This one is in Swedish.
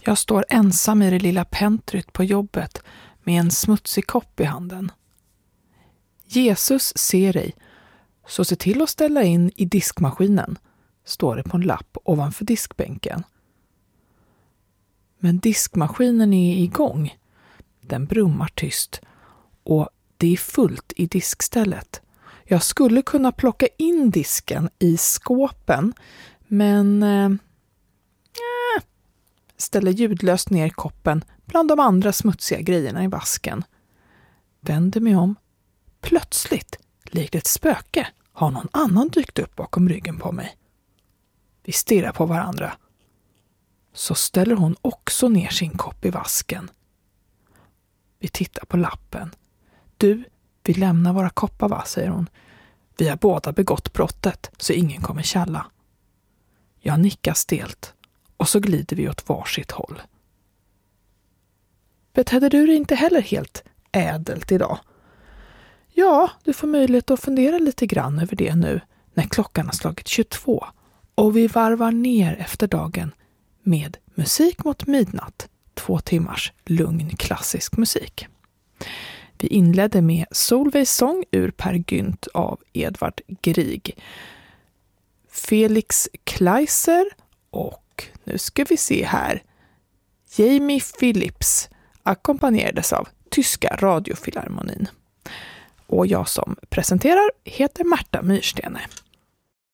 Jag står ensam i det lilla pentryt på jobbet med en smutsig kopp i handen. Jesus ser dig, så se till att ställa in i diskmaskinen, står det på en lapp ovanför diskbänken. Men diskmaskinen är igång. Den brummar tyst och det är fullt i diskstället. Jag skulle kunna plocka in disken i skåpen, men ställer ljudlöst ner koppen bland de andra smutsiga grejerna i vasken. Vänder mig om. Plötsligt, likt ett spöke, har någon annan dykt upp bakom ryggen på mig. Vi stirrar på varandra. Så ställer hon också ner sin kopp i vasken. Vi tittar på lappen. Du, vi lämnar våra koppar, va, säger hon. Vi har båda begått brottet, så ingen kommer tjalla. Jag nickar stelt och så glider vi åt varsitt håll. Betedde du dig inte heller helt ädelt idag? Ja, du får möjlighet att fundera lite grann över det nu när klockan har slagit 22 och vi varvar ner efter dagen med musik mot midnatt, 2 timmars lugn klassisk musik. Vi inledde med Solveis sång ur Per Gynt av Edvard Grieg. Felix Kleiser och nu ska vi se här, Jamie Phillips ackompanjerades av Tyska radiofilharmonin. Och jag som presenterar heter Märta Myrstene.